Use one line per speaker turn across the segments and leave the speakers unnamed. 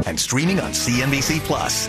and streaming on CNBC Plus.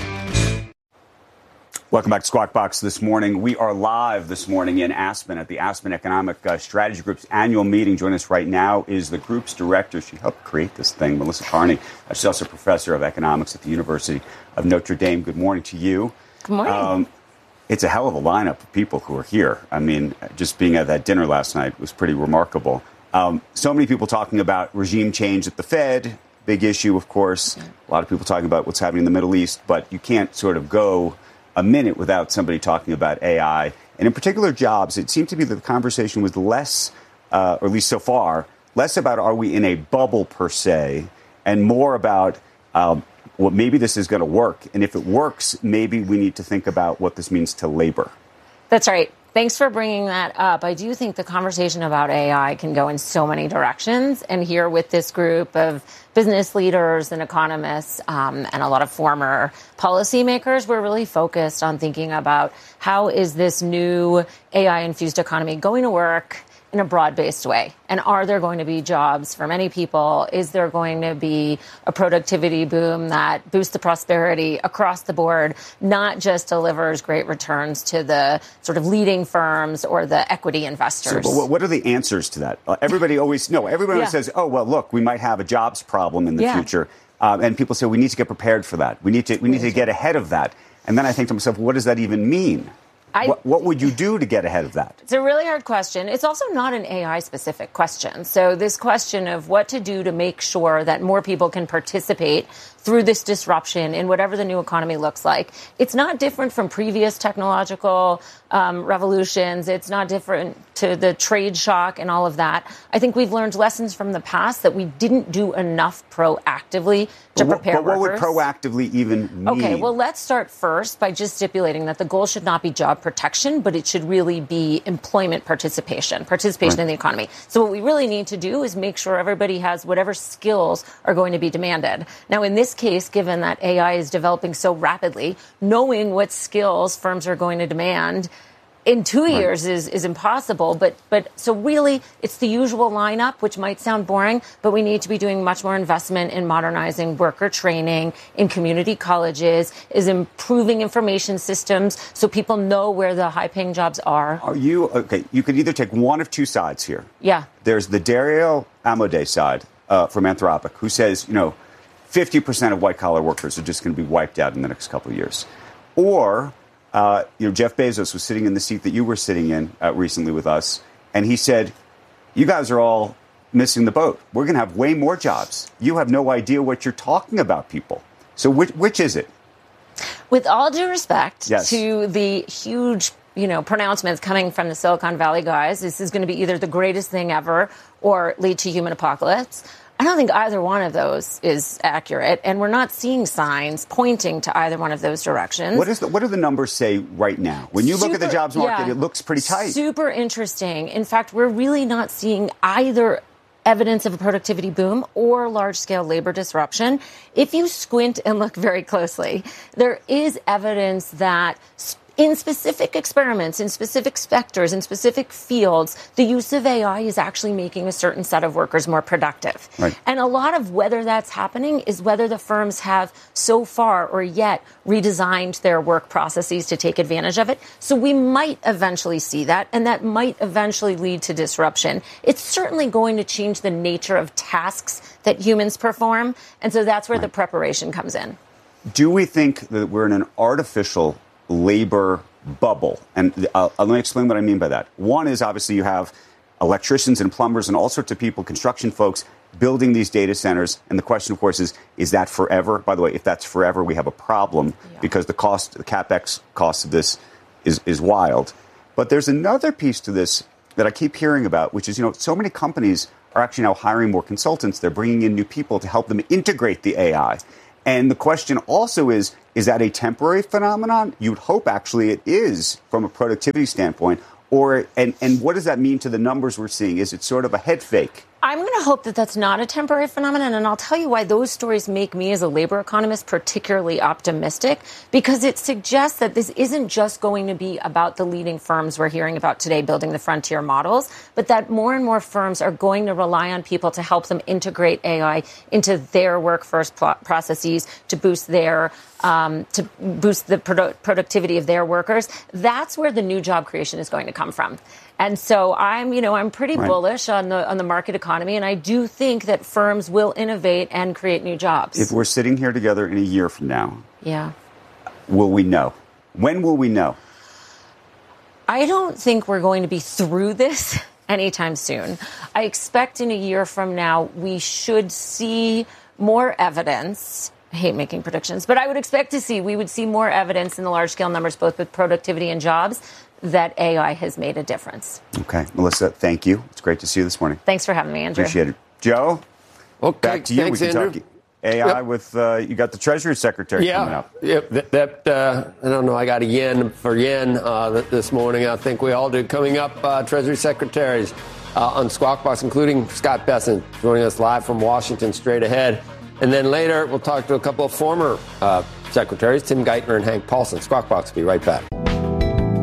Welcome back to Squawk Box this morning. We are live this morning in Aspen at the Aspen Economic Strategy Group's annual meeting. Joining us right now is the group's director. She helped create this thing, Melissa Carney. She's also a professor of economics at the University of Notre Dame. Good morning to you.
Good morning.
It's a hell of a lineup of people who are here. I mean, just being at that dinner last night was pretty remarkable. So many people talking about regime change at the Fed. Big issue, of course. A lot of people talking about what's happening in the Middle East. But you can't sort of go a minute without somebody talking about AI. And in particular, jobs. It seemed to be that the conversation was less, or at least so far, less about are we in a bubble per se, and more about well, maybe this is going to work. And if it works, maybe we need to think about what this means to labor.
That's right. Thanks for bringing that up. I do think the conversation about AI can go in so many directions. And here with this group of business leaders and economists and a lot of former policymakers, we're really focused on thinking about how is this new AI-infused economy going to work in a broad-based way? And are there going to be jobs for many people? Is there going to be a productivity boom that boosts the prosperity across the board, not just delivers great returns to the sort of leading firms or the equity investors?
So, what are the answers to that? Everybody always says, oh, well, look, we might have a jobs problem in the future. And people say we need to get prepared for that. We need to get ahead of that. And then I think to myself, what does that even mean? What would you do to get ahead of that?
It's a really hard question. It's also not an AI-specific question. So this question of what to do to make sure that more people can participate through this disruption in whatever the new economy looks like, it's not different from previous technological revolutions. It's not different to the trade shock and all of that. I think we've learned lessons from the past that we didn't do enough proactively to prepare workers.
But what would proactively even mean?
Okay, well, let's start first by just stipulating that the goal should not be job protection, but it should really be employment participation in the economy. So what we really need to do is make sure everybody has whatever skills are going to be demanded. Now, in this case, given that AI is developing so rapidly, knowing what skills firms are going to demand in 2 years is impossible. But so really, it's the usual lineup, which might sound boring, but we need to be doing much more investment in modernizing worker training in community colleges, is improving information systems so people know where the high-paying jobs are.
You could either take one of two sides here.
Yeah.
There's the Dario Amodei side from Anthropic, who says, 50% of white-collar workers are just going to be wiped out in the next couple of years. Or Jeff Bezos was sitting in the seat that you were sitting in recently with us, and he said, you guys are all missing the boat. We're going to have way more jobs. You have no idea what you're talking about, people. So which is it?
With all due respect to the huge pronouncements coming from the Silicon Valley guys, this is going to be either the greatest thing ever or lead to human apocalypse. I don't think either one of those is accurate, and we're not seeing signs pointing to either one of those directions.
What do the numbers say right now? When you look at the jobs market, it looks pretty tight.
Super interesting. In fact, we're really not seeing either evidence of a productivity boom or large-scale labor disruption. If you squint and look very closely, there is evidence that in specific experiments, in specific sectors, in specific fields, the use of AI is actually making a certain set of workers more productive.
Right.
And a lot of whether that's happening is whether the firms have so far or yet redesigned their work processes to take advantage of it. So we might eventually see that, and that might eventually lead to disruption. It's certainly going to change the nature of tasks that humans perform, and so that's where the preparation comes in.
Do we think that we're in an artificial labor bubble? And let me explain what I mean by that. One is obviously you have electricians and plumbers and all sorts of people, construction folks, building these data centers. And the question, of course, is that forever? By the way, if that's forever, we have a problem because the CapEx cost of this is wild. But there's another piece to this that I keep hearing about, which is, so many companies are actually now hiring more consultants. They're bringing in new people to help them integrate the AI. And the question also is that a temporary phenomenon? You would hope actually it is from a productivity standpoint. And what does that mean to the numbers we're seeing? Is it sort of a head fake?
I'm going to hope that that's not a temporary phenomenon, and I'll tell you why those stories make me as a labor economist particularly optimistic, because it suggests that this isn't just going to be about the leading firms we're hearing about today building the frontier models, but that more and more firms are going to rely on people to help them integrate AI into their workforce processes to boost their productivity of their workers. That's where the new job creation is going to come from. And so I'm pretty bullish on the market economy, and I do think that firms will innovate and create new jobs.
If we're sitting here together in a year from now,
yeah,
will we know? When will we know?
I don't think we're going to be through this anytime soon. I expect in a year from now we should see more evidence. I hate making predictions, but I would expect we would see more evidence in the large-scale numbers, both with productivity and jobs, that AI has made a difference.
Okay. Melissa, thank you. It's great to see you this morning.
Thanks for having me, Andrew.
Appreciate it. Joe, back to you.
Thanks,
we can
Andrew.
talk AI with, you got the Treasury Secretary coming up.
Yeah, I don't know, I got a yen for yen this morning. I think we all do. Coming up, Treasury Secretaries on Squawk Box, including Scott Bessent, joining us live from Washington straight ahead. And then later, we'll talk to a couple of former secretaries, Tim Geithner and Hank Paulson. Squawk Box will be right back.